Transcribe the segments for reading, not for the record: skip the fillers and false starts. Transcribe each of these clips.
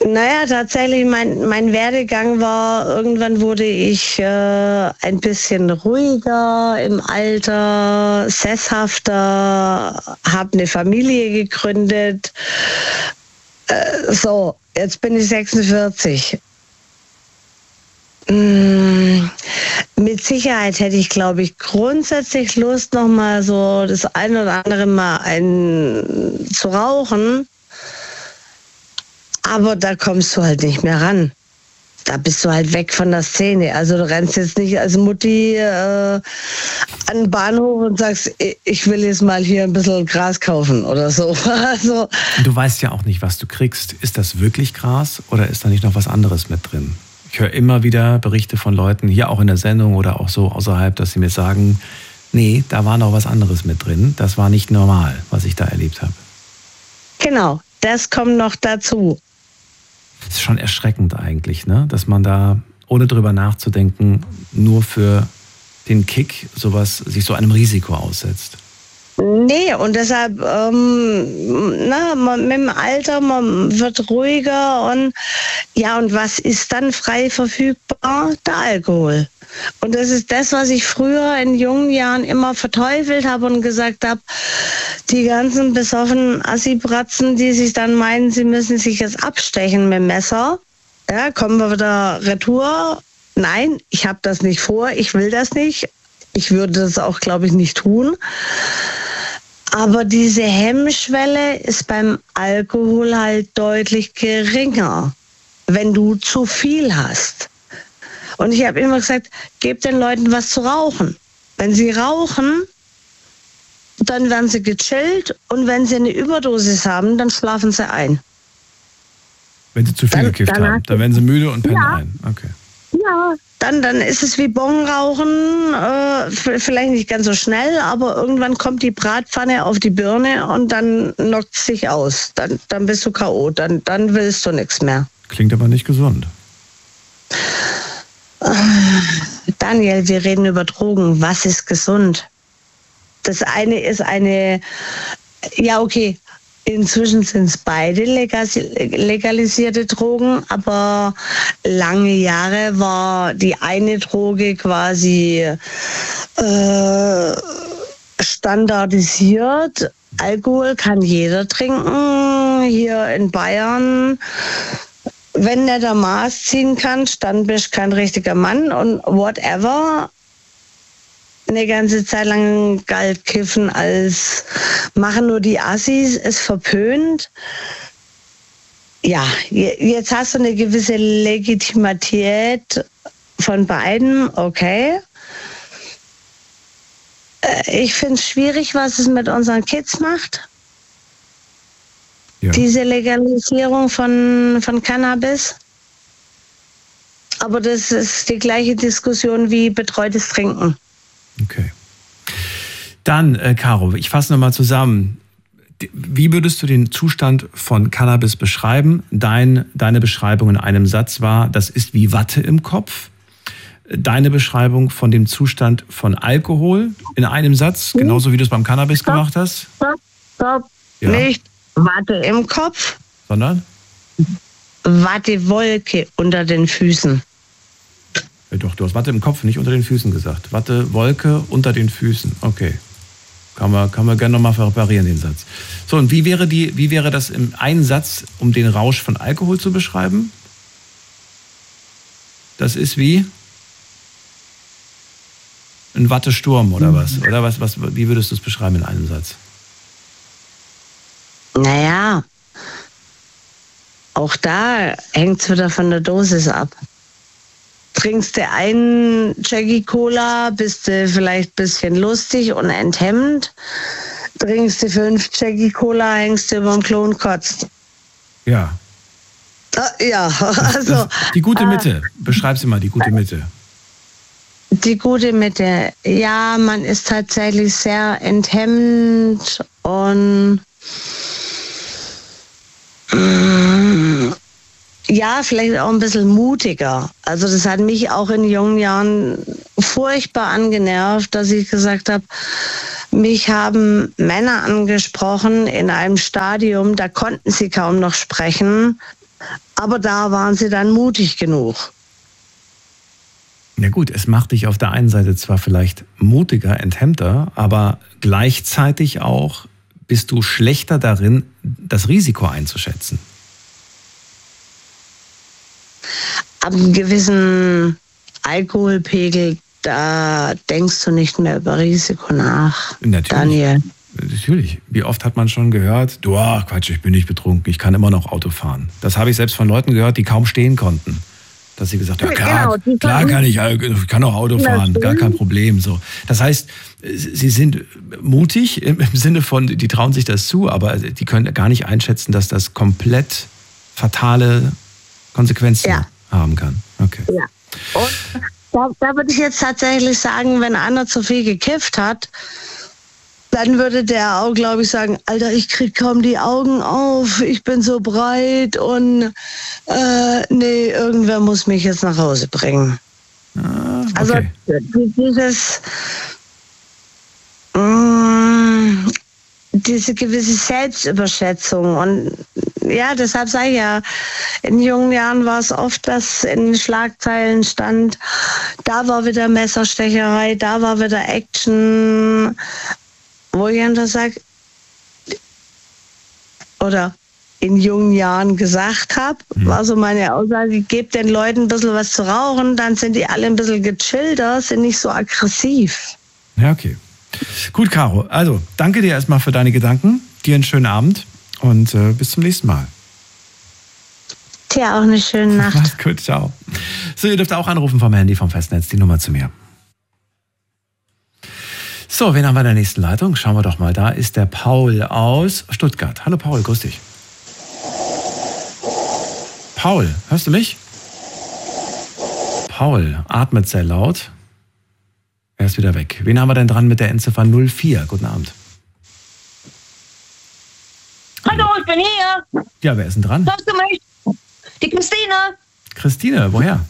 Naja, tatsächlich, mein Werdegang war, irgendwann wurde ich ein bisschen ruhiger im Alter, sesshafter, habe eine Familie gegründet. So, jetzt bin ich 46. Mit Sicherheit hätte ich, glaube ich, grundsätzlich Lust, noch mal so das ein oder andere Mal zu rauchen. Aber da kommst du halt nicht mehr ran. Da bist du halt weg von der Szene. Also du rennst jetzt nicht als Mutti an den Bahnhof und sagst, ich will jetzt mal hier ein bisschen Gras kaufen oder so. Also, du weißt ja auch nicht, was du kriegst. Ist das wirklich Gras oder ist da nicht noch was anderes mit drin? Ich höre immer wieder Berichte von Leuten, hier auch in der Sendung oder auch so außerhalb, dass sie mir sagen, nee, da war noch was anderes mit drin. Das war nicht normal, was ich da erlebt habe. Genau, das kommt noch dazu. Das ist schon erschreckend eigentlich, ne? Dass man da, ohne drüber nachzudenken, nur für den Kick sich so einem Risiko aussetzt. Nee, und deshalb, mit dem Alter, man wird ruhiger und was ist dann frei verfügbar? Der Alkohol. Und das ist das, was ich früher in jungen Jahren immer verteufelt habe und gesagt habe, die ganzen besoffenen Assi-Bratzen, die sich dann meinen, sie müssen sich jetzt abstechen mit dem Messer. Ja, kommen wir wieder retour. Nein, ich habe das nicht vor, ich will das nicht. Ich würde das auch, glaube ich, nicht tun. Aber diese Hemmschwelle ist beim Alkohol halt deutlich geringer, wenn du zu viel hast. Und ich habe immer gesagt, gebt den Leuten was zu rauchen. Wenn sie rauchen, dann werden sie gechillt und wenn sie eine Überdosis haben, dann schlafen sie ein. Wenn sie zu viel gekifft haben, dann werden sie müde und pennen ein. Okay. Ja, dann ist es wie Bongrauchen, vielleicht nicht ganz so schnell, aber irgendwann kommt die Bratpfanne auf die Birne und dann knockt es sich aus. Dann bist du K.O., dann willst du nichts mehr. Klingt aber nicht gesund. Daniel, wir reden über Drogen. Was ist gesund? Das eine ist inzwischen sind es beide legalisierte Drogen, aber lange Jahre war die eine Droge quasi standardisiert. Alkohol kann jeder trinken. Hier in Bayern, wenn du der Maß ziehen kannst, dann bist du kein richtiger Mann und whatever. Eine ganze Zeit lang galt Kiffen als machen nur die Assis, ist verpönt. Ja, jetzt hast du eine gewisse Legitimität von beiden, okay. Ich finde es schwierig, was es mit unseren Kids macht. Ja. Diese Legalisierung von Cannabis. Aber das ist die gleiche Diskussion wie betreutes Trinken. Okay. Dann, Caro, ich fasse nochmal zusammen. Wie würdest du den Zustand von Cannabis beschreiben? Deine Beschreibung in einem Satz war, das ist wie Watte im Kopf. Deine Beschreibung von dem Zustand von Alkohol in einem Satz, genauso wie du es beim Cannabis gemacht hast? Stopp. Ja. Nicht Watte im Kopf. Sondern? Wattewolke unter den Füßen. Ja, doch, du hast Watte im Kopf, nicht unter den Füßen gesagt. Watte, Wolke unter den Füßen. Okay. Kann man gerne nochmal reparieren, den Satz. So, und wie wäre das im einen Satz, um den Rausch von Alkohol zu beschreiben? Das ist wie ein Wattesturm oder was? Oder wie würdest du es beschreiben in einem Satz? Naja, auch da hängt es wieder von der Dosis ab. Trinkst du einen Jackie Cola, bist du vielleicht ein bisschen lustig und enthemmt. Trinkst du 5 Jackie Cola, hängst du über dem Klo und kotzt. Ja. Ja, also. Die gute Mitte. Beschreib's immer, die gute Mitte. Die gute Mitte. Ja, man ist tatsächlich sehr enthemmt und ja, vielleicht auch ein bisschen mutiger. Also das hat mich auch in jungen Jahren furchtbar angenervt, dass ich gesagt habe, mich haben Männer angesprochen in einem Stadium, da konnten sie kaum noch sprechen. Aber da waren sie dann mutig genug. Na gut, es macht dich auf der einen Seite zwar vielleicht mutiger, enthemmter, aber gleichzeitig auch bist du schlechter darin, das Risiko einzuschätzen. Ab einem gewissen Alkoholpegel, da denkst du nicht mehr über Risiko nach, Natürlich. Daniel. Natürlich. Wie oft hat man schon gehört, du, Quatsch, ich bin nicht betrunken, ich kann immer noch Auto fahren. Das habe ich selbst von Leuten gehört, die kaum stehen konnten. Dass sie gesagt haben, klar kann ich kann auch Auto fahren, gar kein Problem. So. Das heißt, sie sind mutig im Sinne von, die trauen sich das zu, aber die können gar nicht einschätzen, dass das komplett fatale Konsequenzen haben kann. Okay. Ja. Und da würde ich jetzt tatsächlich sagen, wenn einer zu viel gekifft hat, dann würde der auch, glaube ich, sagen, Alter, ich krieg kaum die Augen auf, ich bin so breit und nee, irgendwer muss mich jetzt nach Hause bringen. Okay. Also diese gewisse Selbstüberschätzung und ja, deshalb sage ich ja, in jungen Jahren war es oft, dass in den Schlagzeilen stand, da war wieder Messerstecherei, da war wieder Action, wo ich dann sage, oder in jungen Jahren gesagt habe, war so meine Aussage, ich gebe den Leuten ein bisschen was zu rauchen, dann sind die alle ein bisschen gechillter, sind nicht so aggressiv. Ja, okay. Gut, Caro, also danke dir erstmal für deine Gedanken, dir einen schönen Abend und bis zum nächsten Mal. Tja, auch eine schöne Nacht. Mach's gut, ciao. So, ihr dürft auch anrufen vom Handy, vom Festnetz, die Nummer zu mir. So, wen haben wir in der nächsten Leitung? Schauen wir doch mal, da ist der Paul aus Stuttgart. Hallo Paul, grüß dich. Paul, hörst du mich? Paul atmet sehr laut. Er ist wieder weg. Wen haben wir denn dran mit der Endziffer 04? Guten Abend. Hallo, ich bin hier. Ja, wer ist denn dran? Hörst du mich? Die Christine. Christine, woher?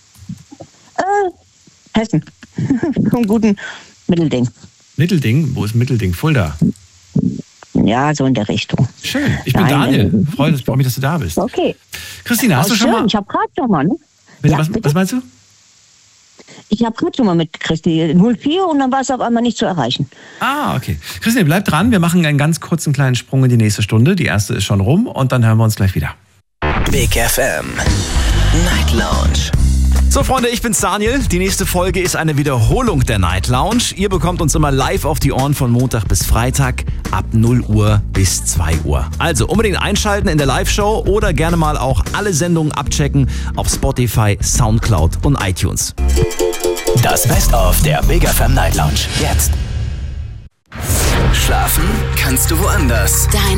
Hessen. Vom guten Mittelding. Mittelding? Wo ist Mittelding? Fulda? Ja, so in der Richtung. Schön. Ich bin Daniel. Freue mich, dass du da bist. Okay. Christine, hast du schon mal... Ich habe gerade schon mal, ne? Bitte, Ja, was meinst du? Ich habe gerade schon mal mit Christine 04 und dann war es auf einmal nicht zu erreichen. Ah, okay. Christine, bleib dran. Wir machen einen ganz kurzen kleinen Sprung in die nächste Stunde. Die erste ist schon rum und dann hören wir uns gleich wieder. Big FM Night Lounge. So Freunde, ich bin's Daniel. Die nächste Folge ist eine Wiederholung der Night Lounge. Ihr bekommt uns immer live auf die Ohren von Montag bis Freitag ab 0 Uhr bis 2 Uhr. Also unbedingt einschalten in der Live-Show oder gerne mal auch alle Sendungen abchecken auf Spotify, Soundcloud und iTunes. Das Best-of der Big FM Night Lounge. Jetzt. Schlafen kannst du woanders. Deine